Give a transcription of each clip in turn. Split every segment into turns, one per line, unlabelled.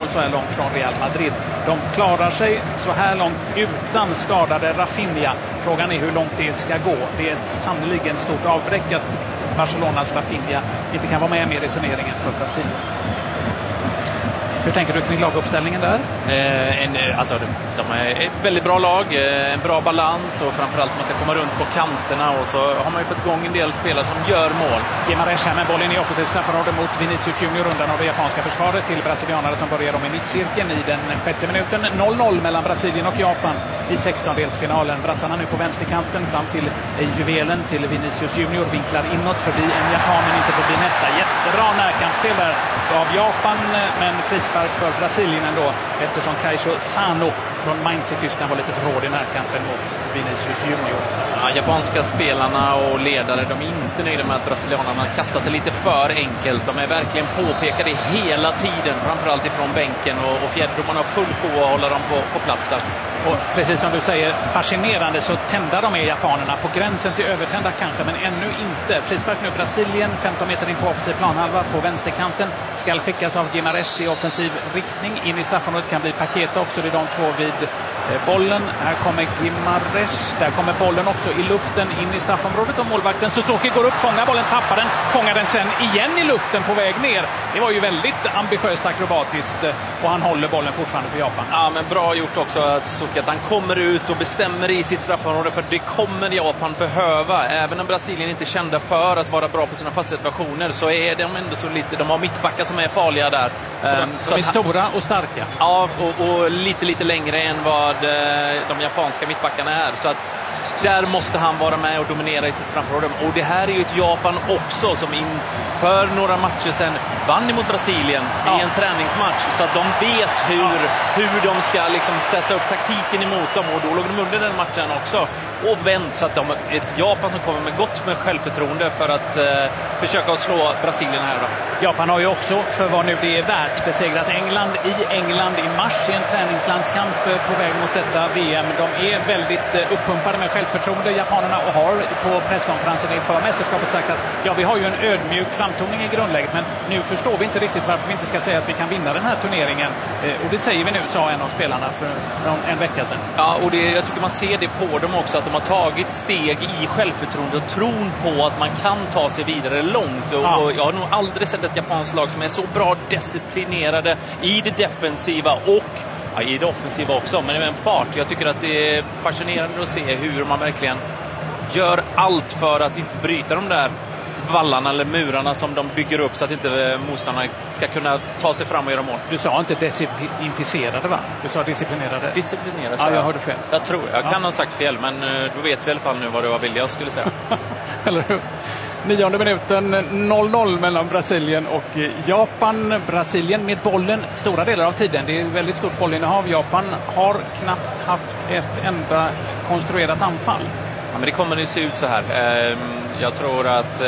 så här långt från Real Madrid. De klarar sig så här långt utan skadade Rafinha. Frågan är hur långt det ska gå. Det är ett sannoliken stort avbräck att Barcelonas Rafinha inte kan vara med mer i turneringen för Brasilien. Hur tänker du kring laguppställningen där?
De är ett väldigt bra lag, en bra balans och framförallt man ska komma runt på kanterna och så har man ju fått igång en del spelare som gör mål.
Gimaresh här med bollen i offensivt straffområde mot Vinicius Junior undan av det japanska försvaret till brasilianare som börjar om i mittcirkeln i den 6:e minuten. 0-0 mellan Brasilien och Japan i 16-delsfinalen. Brassarna nu på vänsterkanten fram till juvelen till Vinicius Junior, vinklar inåt förbi en japan men inte förbi nästa. Jättebra närkampsspel där av Japan, men frispark för Brasilien ändå eftersom Kaisho Sano från Mainz i Tyskland var lite för hård i närkampen mot Vinicius Junior.
Ja, japanska spelarna och ledare, de är inte nöjda med att brasilianerna kastar sig lite för enkelt. De är verkligen påpekade hela tiden, framförallt ifrån bänken och fjärrdomarna har full på att hålla dem på plats där.
Och precis som du säger, fascinerande så tända de är japanerna. På gränsen till övertända kanske, men ännu inte. Frispark nu Brasilien, 15 meter in på offensiv planhalva på vänsterkanten. Ska skickas av Gimaresh i offensiv riktning. In i straffområdet kan bli Paqueta också. Det är de två vid bollen. Här kommer Gimaresh. Där kommer bollen också i luften in i straffområdet och målvakten Suzuki går upp, fångar bollen, tappar den. Fångar den sen igen i luften på väg ner. Det var ju väldigt ambitiöst akrobatiskt och han håller bollen fortfarande för Japan.
Ja, men bra gjort också att Suzuki, att han kommer ut och bestämmer i sitt straffområde, för det kommer Japan behöva. Även om Brasilien inte är kända för att vara bra på sina fasta situationer så är de ändå så lite, de har mittbackar som är farliga där.
De är stora och starka.
Ja, och lite längre än vad de japanska mittbackarna är. Så att där måste han vara med och dominera i sitt straffområde. Och det här är ju ett Japan också som för några matcher sedan vann emot Brasilien i en träningsmatch. Så att de vet hur de ska liksom sätta upp taktiken emot dem. Och då låg de under den matchen också. Och vänt så att ett Japan som kommer med gott med självförtroende för att försöka att slå Brasilien här då.
Japan har ju också, för vad nu det är värt, besegrat England i mars i en träningslandskamp på väg mot detta VM. De är väldigt uppumpade med självförtroende, japanerna, och har på presskonferensen inför mästerskapet sagt att vi har ju en ödmjuk framtoning i grundläget, men nu förstår vi inte riktigt varför vi inte ska säga att vi kan vinna den här turneringen. Och det säger vi nu, sa en av spelarna för en vecka sedan.
Ja, och jag tycker man ser det på dem också, att de har tagit steg i självförtroende och tron på att man kan ta sig vidare långt. Och jag har nog aldrig sett ett japanskt lag som är så bra disciplinerade i det defensiva och i det offensiva också, men med en fart. Jag tycker att det är fascinerande att se hur man verkligen gör allt för att inte bryta de där vallarna eller murarna som de bygger upp så att inte motståndarna ska kunna ta sig fram och göra mål.
Du sa inte desinficerade, va? Du sa disciplinerade.
Disciplinerade,
ja, jag hörde fel.
Jag kan ha sagt fel, men då vet vi i alla fall nu vad det var jag skulle säga.
Eller hur? 9:e minuten, 0-0 mellan Brasilien och Japan. Brasilien med bollen stora delar av tiden. Det är väldigt stort bollinnehav. Japan har knappt haft ett enda konstruerat anfall.
Ja, men det kommer att se ut så här. Jag tror att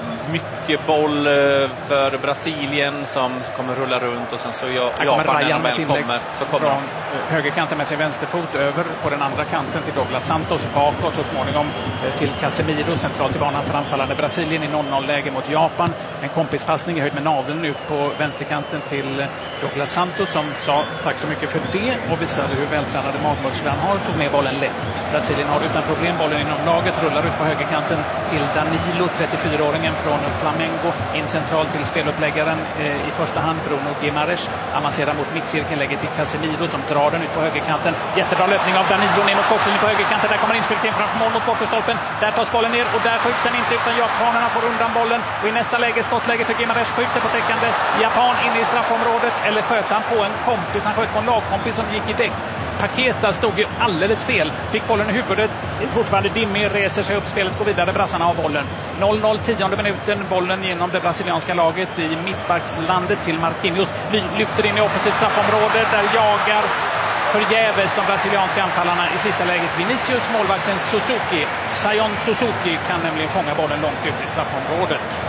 mycket boll för Brasilien som kommer rulla runt och sen så Japan när de väl kommer så kommer
från högerkanten med sin vänsterfot över på den andra kanten till Douglas Santos, bakåt och småningom till Casemiro centralt i banan för anfallande Brasilien i 0-0-läge mot Japan. En kompispassning i höjd med naveln ut på vänsterkanten till Douglas Santos som sa tack så mycket för det och visade hur vältränade magmuskler han har, tog med bollen lätt. Brasilien har utan problem bollen inom laget, rullar ut på högerkanten till Danilo, 34-åringen från Flamengo, in centralt till speluppläggaren i första hand Bruno Gimaresh, avancerar mot mittcirkeln, lägger till Casemiro som drar den ut på högerkanten. Jättebra löpning av Danilo ner mot kortlinjen på högerkanten, där kommer inspelet in framför mål mot bortestolpen, där tas bollen ner och där skjuts den inte utan japanerna får undan bollen och i nästa läge skottläge för Gimaresh, skjuter på täckande Japan in i straffområdet, eller sköt han på en kompis, han sköt på en lagkompis som gick i däck. Paqueta stod ju alldeles fel. Fick bollen i huvudet. Fortfarande Dimmi reser sig upp. Spelet går vidare. Brassarna har bollen. 0-0, 10:e minuten. Bollen genom det brasilianska laget i mittbackslandet till Marquinhos. Lyfter in i offensivt straffområde. Där jagar förgäves de brasilianska anfallarna i sista läget. Vinicius, målvakten Suzuki. Sion Suzuki kan nämligen fånga bollen långt ut i straffområdet.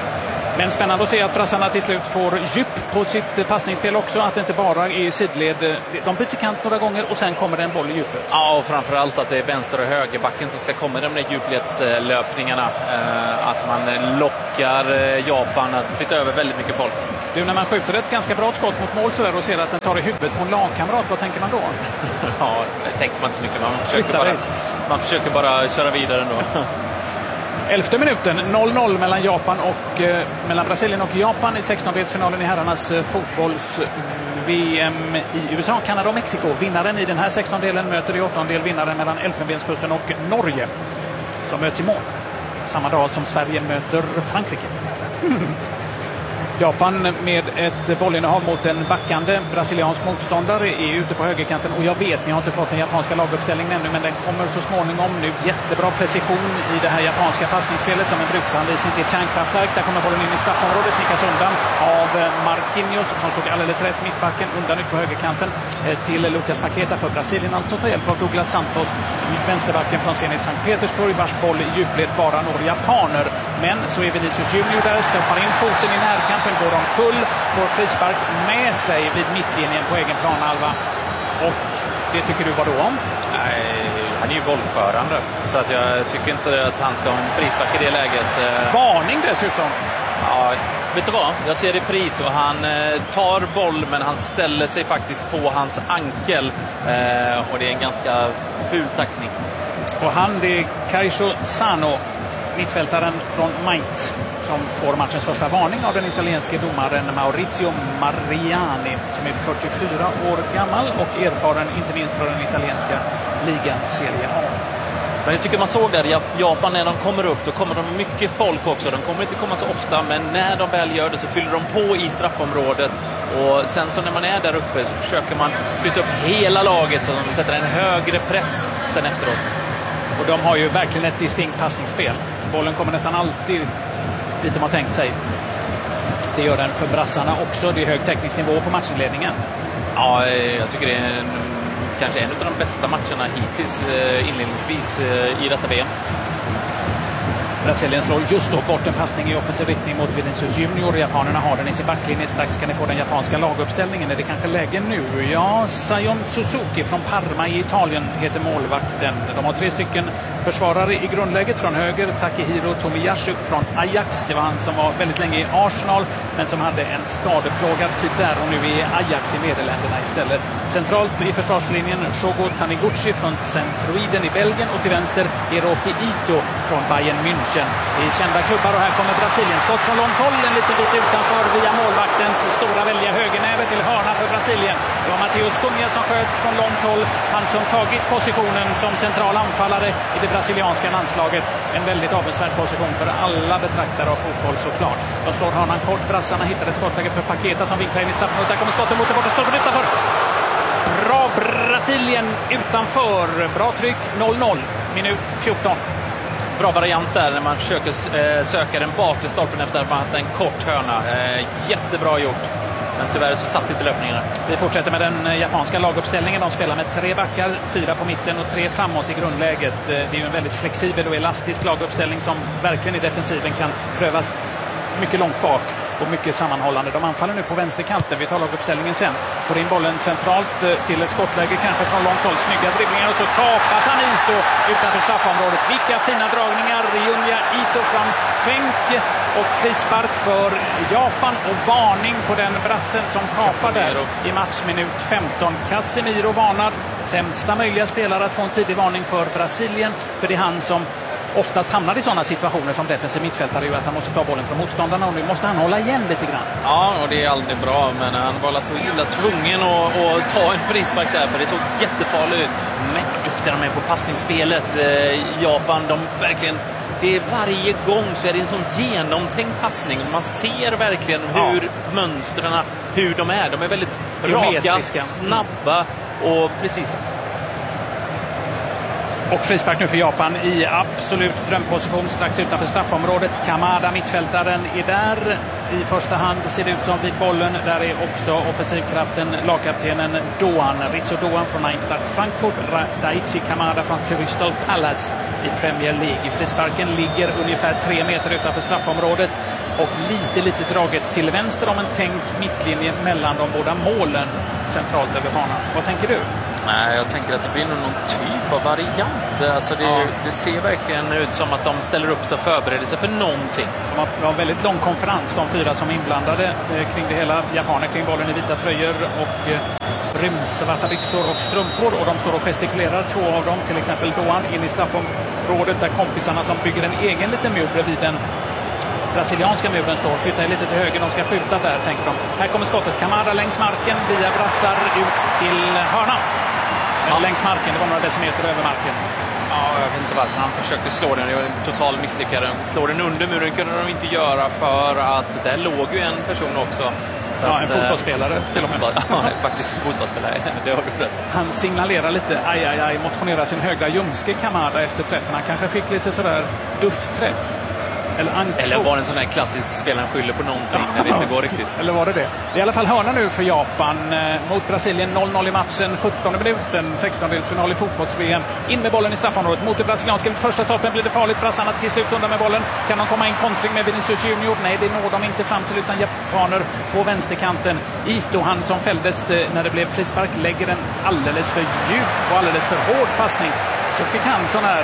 Men spännande att se att brassarna till slut får djup på sitt passningsspel också. Att det inte bara är i sidled. De byter kant några gånger och sen kommer det en boll i djupet.
Ja, och framförallt att det är vänster- och högerbacken som ska komma de där djupledslöpningarna. Att man lockar Japan att flytta över väldigt mycket folk.
Du, när man skjuter ett ganska bra skott mot mål så där och ser att den tar i huvudet på en lagkamrat, vad tänker man då?
Ja, det tänker man inte så mycket. Man försöker bara köra vidare ändå.
11:e minuten, 0-0 mellan mellan Brasilien och Japan i 16-delsfinalen i herrarnas fotbolls-VM i USA, Kanada och Mexiko. Vinnaren i den här 16-delen möter i 8-del vinnaren mellan Elfenbenskusten och Norge, som möts i mål samma dag som Sverige möter Frankrike. Japan med ett bollinnehav mot en backande brasiliansk motståndare är ute på högerkanten, och jag vet, ni har inte fått den japanska laguppställningen ännu, men den kommer så småningom nu. Jättebra precision i det här japanska passningsspelet som en bruksanvisning till ett kärnkraftverk. Där kommer bollen in i straffområdet, nickas undan av Marquinhos som stod alldeles rätt mittbacken, undan ut på högerkanten till Lucas Paqueta för Brasilien, alltså på hjälp av Douglas Santos, vänsterbacken från Zenit Sankt Petersburg, vars boll i djupled bara når japaner. Men så är Vinicius Junior där, stoppar in foten i närkampen, går omkull, får frispark med sig vid mittlinjen på egen planhalva. Och det tycker du vad då om?
Nej, han är ju bollförande, så att jag tycker inte att han ska ha en frispark i det läget.
Varning dessutom.
Ja, vet du vad? Jag ser repris och han tar boll, men han ställer sig faktiskt på hans ankel. Och det är en ganska ful tackning.
Och det är Kaisho Sano, mittfältaren från Mainz, som får matchens första varning av den italienske domaren Maurizio Mariani, som är 44 år gammal och erfaren inte minst för den italienska ligan Serie A.
Men jag tycker man såg där i Japan, när de kommer upp, då kommer de mycket folk också. De kommer inte komma så ofta, men när de väl gör det så fyller de på i straffområdet. Och sen så när man är där uppe så försöker man flytta upp hela laget så att de sätter en högre press sen efteråt.
Och de har ju verkligen ett distinkt passningsspel. Bollen kommer nästan alltid dit de har tänkt sig. Det gör den för brassarna också. Det är hög teknisk nivå på matchinledningen.
Ja, jag tycker det är kanske en av de bästa matcherna hittills inledningsvis i detta VM.
Brasilien slår just då bort en passning i offensiv riktning mot Vinicius Junior. Japanerna har den i sin backlinje. Strax kan ni få den japanska laguppställningen. Är det kanske läge nu? Ja, Sion Suzuki från Parma i Italien heter målvakten. De har 3 stycken försvarare i grundläget. Från höger Takehiro Tomiyasu från Ajax. Det var han som var väldigt länge i Arsenal, men som hade en skadeplågad tid där och nu är Ajax i Nederländerna istället. Centralt i försvarslinjen Shogo Taniguchi från Centroiden i Belgien, och till vänster Hiroki Ito från Bayern München. I kända klubbar, och här kommer Brasilien. Skott från långt håll, en liten bit utanför via målvaktens stora välja högernäve till hörna för Brasilien. Det var Matheus Cunha som sköt från långt håll. Han som tagit positionen som central anfallare i det brasilianska landslaget. En väldigt avundsvärd position för alla betraktare av fotboll såklart. De slår hörnan kort. Brassarna hittar ett skottläge för Paqueta som vinklar in i straffområdet. Där kommer skottet mot det borta, stolpen utanför. Bra Brasilien utanför. Bra tryck, 0-0. Minut 14.
Bra variant där när man försöker söka den bakre stolpen efter att man haft en kort hörna. Jättebra gjort. Men tyvärr så satt inte löpningarna.
Vi fortsätter med den japanska laguppställningen. De spelar med 3 backar, 4 på mitten och 3 framåt i grundläget. Det är ju en väldigt flexibel och elastisk laguppställning som verkligen i defensiven kan prövas mycket långt bak och mycket sammanhållande. De anfaller nu på vänsterkanten. Vi tar laguppställningen sen. Får in bollen centralt till ett skottläge, kanske från långt håll. Snygga dribblingar och så kapas han Ito utanför straffområdet. Vilka fina dragningar. Junya Ito från skänk och frispark för Japan, och varning på den brassen som kapar där i matchminut 15. Casemiro varnar. Sämsta möjliga spelare att få en tidig varning för Brasilien, för det är han som oftast hamnar i sådana situationer som defensiv mittfältare, ju att han måste ta bollen från motståndarna, och nu måste han hålla igen lite grann.
Ja, och det är aldrig bra, men han var så illa tvungen att ta en frispark där, för det såg jättefarligt ut. Men duktiga de är på passningsspelet. Japan, de verkligen, det är varje gång så är det en sån genomtänkt passning. Man ser verkligen hur mönstren, hur de är. De är väldigt raka, snabba och precisa.
Och frispark nu för Japan i absolut drömposition strax utanför straffområdet. Kamada, mittfältaren, är där i första hand, ser det ut som, vid bollen. Där är också offensivkraften, lagkaptenen Doan, Ritsu Doan från Eintracht Frankfurt, Daichi Kamada från Crystal Palace i Premier League. Frisparken ligger ungefär 3 meter utanför straffområdet och lite draget till vänster om en tänkt mittlinje mellan de båda målen centralt över banan. Vad tänker du?
Nej, jag tänker att det blir någon typ av variant. Alltså det ser verkligen ut som att de ställer upp sig och förbereder sig för någonting.
De har en väldigt lång konferens, de 4 som är inblandade kring det hela. Japaner kring bollen i vita tröjor och rymdsvarta byxor och strumpor. Och de står och gestikulerar, 2 av dem, till exempel Doan, in i straffområdet där kompisarna som bygger en egen liten mur bredvid den brasilianska muren står. Flyttar lite till höger, de ska skjuta där, tänker de. Här kommer skottet. Camara längs marken, via brassar ut till hörna. Längs marken, det var några decimeter över marken.
Ja, jag vet inte varför han försökte slå den. Det var en total misslyckande. Slå den under muren kunde de inte göra för att där låg ju en person också.
Så en fotbollsspelare till och med.
Ja, faktiskt en fotbollsspelare. Det har du rätt.
Han signalerar lite, aj, motionerar sin högra ljumske Camara efter träffen. Han kanske fick lite sådär duftträff.
Eller var det en sån här klassisk spelaren skyller på någonting när det inte går riktigt?
Eller var det? Det är i alla fall hörna nu för Japan mot Brasilien. 0-0 i matchen, 17 minuten, 16-delsfinal i fotbolls-VM. In med bollen i straffområdet mot det brasilianska. Första stolpen blir det farligt. Brassarna till slut undan med bollen. Kan de komma in kontring med Vinicius Junior? Nej, det når de inte fram till, utan japaner på vänsterkanten. Ito, han som fälldes när det blev frispark, lägger en alldeles för djup och alldeles för hård passning. Så fick han sån här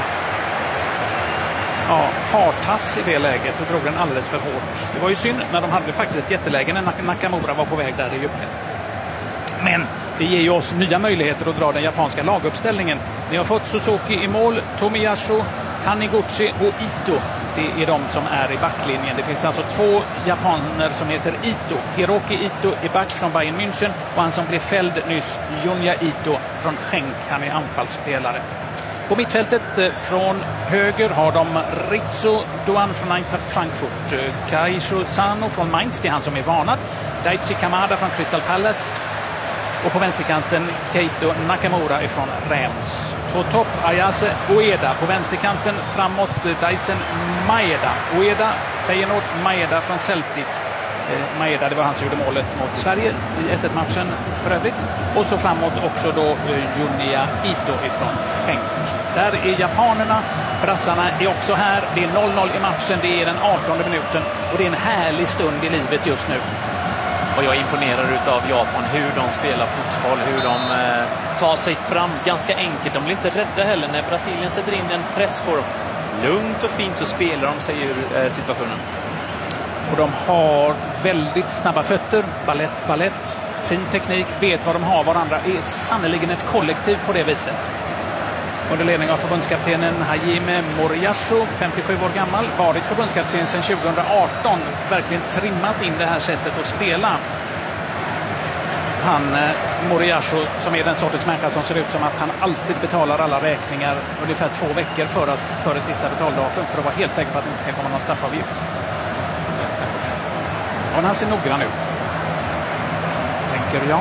hartass i det läget och drog den alldeles för hårt. Det var ju synd, men de hade faktiskt ett jätteläge när Nakamura var på väg där i djupet. Men det ger ju oss nya möjligheter att dra den japanska laguppställningen. Vi har fått Suzuki i mål, Tomiyasu, Taniguchi och Ito. Det är de som är i backlinjen. Det finns alltså 2 japaner som heter Ito. Hiroki Ito är back från Bayern München och han som blev fälld nyss, Junya Ito från Genk. Han är anfallsspelare. På mittfältet från höger har de Ritsu Doan från Eintracht Frankfurt, Kaisho Sano från Mainz, det är han som är varnad, Daichi Kamada från Crystal Palace och på vänsterkanten Keito Nakamura ifrån Reims. På topp Ayase Ueda, på vänsterkanten framåt Daisen Maeda. Ueda, Feyenoord, Maeda från Celtic. Maeda, det var han som gjorde målet mot Sverige i 1-1-matchen för övrigt. Och så framåt också då Junya Ito ifrån Genk. Där är japanerna, brassarna är också här. Det är 0-0 i matchen, det är den 18:e minuten och det är en härlig stund i livet just nu.
Och jag är imponerad utav Japan, hur de spelar fotboll, hur de tar sig fram ganska enkelt. De blir inte rädda heller när Brasilien sätter in en press på dem. Lugnt och fint så spelar de sig ur situationen.
Och de har väldigt snabba fötter, ballett, fin teknik, vet vad de har varandra. Är sannoliken ett kollektiv på det viset. Under ledning av förbundskaptenen Hajime Moriyasu, 57 år gammal, varit förbundskapten sedan 2018. Verkligen trimmat in det här sättet att spela. Han, Moriyasu, som är den sortens människa som ser ut som att han alltid betalar alla räkningar ungefär 2 veckor före sista betaldatum för att vara helt säker på att det inte ska komma någon straffavgift. Och han ser noggrann ut, tänker jag.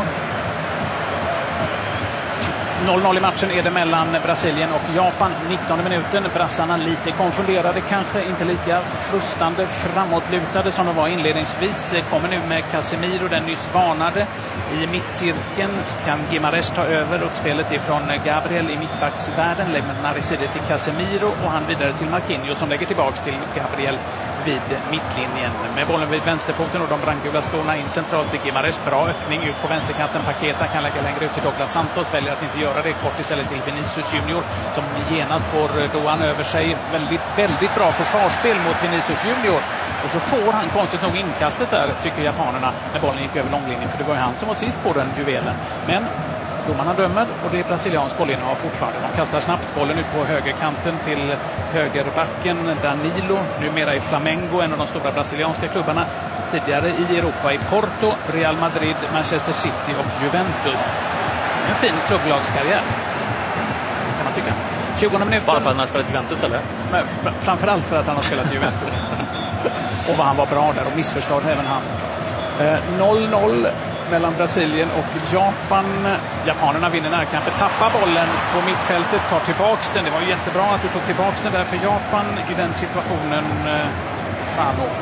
0-0 i matchen är det mellan Brasilien och Japan. 19 minuten. Brassarna lite konfunderade, kanske inte lika frustande framåtlutade som de var inledningsvis. Kommer nu med Casemiro, den nyss varnade. I mittcirkeln kan Gimares ta över uppspelet ifrån Gabriel i mittbacksvärlden. Lämnar Nariside till Casemiro och han vidare till Marquinhos som lägger tillbaks till Gabriel vid mittlinjen. Med bollen vid vänsterfoten och de brandgula skorna in centralt till Gimares. Bra öppning ut på vänsterkanten. Paqueta kan lägga längre ut till Douglas Santos. Väljer att inte göra det, kort istället till Vinicius Junior som genast får Doan över sig. Väldigt bra försvarsspel mot Vinicius Junior. Och så får han konstigt nog inkastet där, tycker japanerna, när bollen gick över långlinjen. För det var ju han som var sist på den juvelen. Men domarna dömer och det är brasiliansk bollinnehav fortfarande. De kastar snabbt bollen ut på högerkanten till högerbacken Danilo, numera i Flamengo, en av de stora brasilianska klubbarna. Tidigare i Europa i Porto, Real Madrid, Manchester City och Juventus. En fin klubblagskarriär, kan man tycka. 20 minuter.
Bara för att han har spelat Juventus, eller?
Men framförallt för att han har spelat Juventus. Och vad han var bra där och missförstådd även han. 0-0 mellan Brasilien och Japan. Japanerna vinner närkampen, tappar bollen på mittfältet, tar tillbaks den. Det var jättebra att du tog tillbaks den där för Japan i den situationen. Sano, den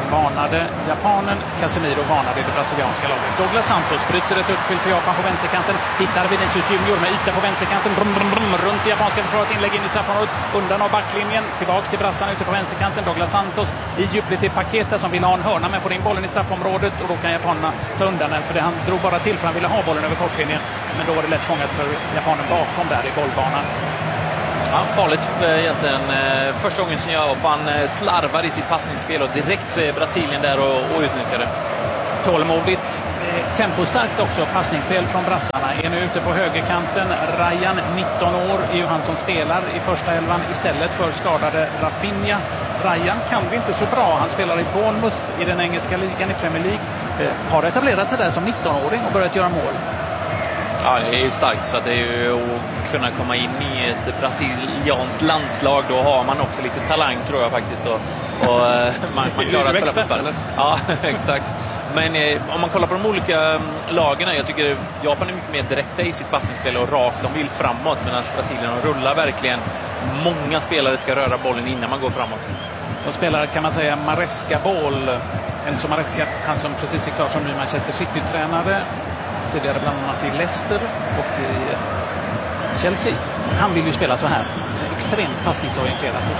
varnade japanen, Casemiro varnade det brasilianska laget. Douglas Santos bryter ett uppspel för Japan på vänsterkanten, hittar Vinicius Junior med yta på vänsterkanten, runt det japanska försvaret, inlägg in i straffområdet, undan av backlinjen, tillbaks till brassarna ute på vänsterkanten. Douglas Santos i djupled till Paqueta som vill ha en hörna men får in bollen i straffområdet, och då kan japanerna ta undan den, för det han drog bara till för han ville ha bollen över kortlinjen, men då var det lätt fångat för japanen bakom där i bollbanan.
Ja, farligt egentligen. Första gången som Japan slarvar i sitt passningsspel, och direkt så är Brasilien där och utnyttjar det.
Tålmodigt, tempostarkt också passningsspel från brassarna. Är nu ute på högerkanten. Ryan, 19 år, är ju han som spelar i första elvan istället för skadade Rafinha. Ryan kan vi inte så bra. Han spelar i Bournemouth i den engelska ligan i Premier League. Har etablerat sig där som 19-åring och börjat göra mål.
Ja, det är ju starkt, så att det är ju att kunna komma in i ett brasilianskt landslag. Då har man också lite talang, tror jag faktiskt. Och man klarar att spela fotboll. Ja, exakt. Men om man kollar på de olika lagen, jag tycker Japan är mycket mer direkta i sitt passningsspel och rakt. De vill framåt, medan Brasilien rullar verkligen. Många spelare ska röra bollen innan man går framåt.
Och spelar, kan man säga, Maresca-boll. Enzo Maresca, han som precis är klar som ny Manchester City-tränare. Tidigare bland annat i Leicester och i Chelsea. Han vill ju spela så här. Extremt passningsorienterat. Och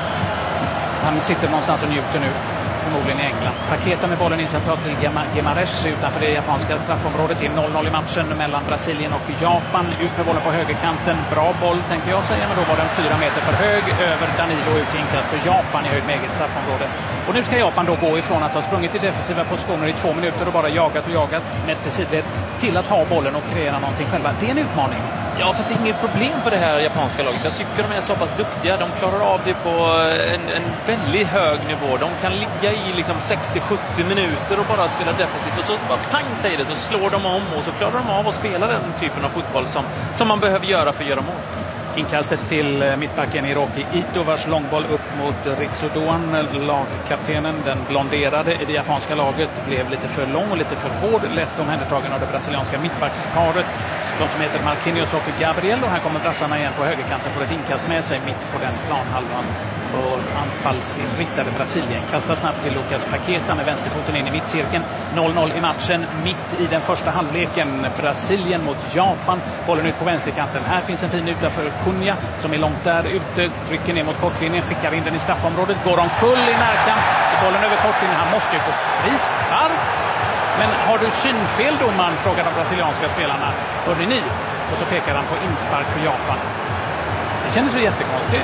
han sitter någonstans och njuter nu. Förmodligen i England. Paqueta med bollen in centralt till Guimarães utanför det japanska straffområdet. Det är 0-0 i matchen mellan Brasilien och Japan. Ut med bollen på högerkanten. Bra boll tänkte jag säga, men då var den 4 meter för hög över Danilo, ut inkast för Japan i höjd med eget straffområde. Och nu ska Japan då gå ifrån att ha sprungit i defensiva positioner i 2 minuter och bara jagat mest i sidled, till att ha bollen och kreera någonting själva. Det är en utmaning.
Ja, fast det är inget problem för det här japanska laget. Jag tycker de är så pass duktiga. De klarar av det på en väldigt hög nivå. De kan ligga i liksom 60-70 minuter och bara spela defensivt. Och så bara pang säger det, så slår de om och så klarar de av att spela den typen av fotboll som man behöver göra för att göra mål.
Inkastet till mittbacken Hiroki Ito, vars långboll upp mot Ritsu Doan, lagkaptenen, den blonderade i det japanska laget, blev lite för lång och lite för hård, lätt omhändertagen av det brasilianska mittbacksparet, de som heter Marquinhos och Gabriel. Och här kommer brassarna igen på högerkanten, får ett inkast med sig mitt på den planhalvan för anfallsinriktade Brasilien. Kastar snabbt till Lucas Paqueta med vänsterfoten in i mittcirkeln. 0-0 i matchen, mitt i den första halvleken. Brasilien mot Japan. Bollen ut på vänsterkanten. Här finns en fin yta för Cunha som är långt där ute. Rycker ner mot kortlinjen, skickar in den i straffområdet. Går omkull i närkamp. Bollen över kortlinjen. Han måste ju få frispark. Men har du synfel, domaren? Frågar de brasilianska spelarna. Hörde ni? Och så pekar han på inspark för Japan. Det kändes väl jättekonstigt.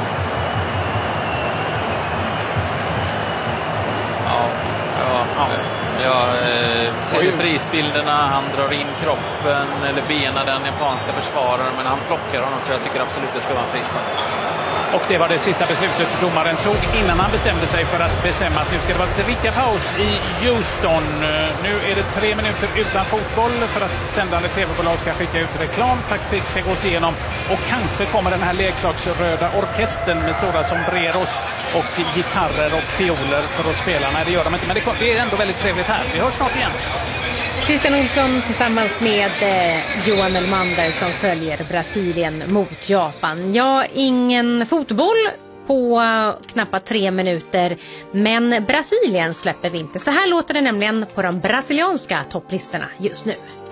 Jag ser prisbilderna, han drar in kroppen eller benen den japanska försvararen, men han plockar honom, så jag tycker absolut det ska vara en frispark.
Och det var det sista beslutet domaren tog innan han bestämde sig för att bestämma att nu ska det vara drickapaus i Houston. Nu är det 3 minuter utan fotboll för att sändande tv-bolag ska skicka ut reklam. Taktik ska gås igenom och kanske kommer den här leksaksröda orkestern med stora sombreros och gitarrer och fioler för att spela. Nej, det gör de inte, men det är ändå väldigt trevligt här. Vi hörs snart igen.
Christian Olsson tillsammans med Johan Elmander som följer Brasilien mot Japan. Ja, ingen fotboll på knappt 3 minuter, men Brasilien släpper vi inte. Så här låter det nämligen på de brasilianska topplistorna just nu.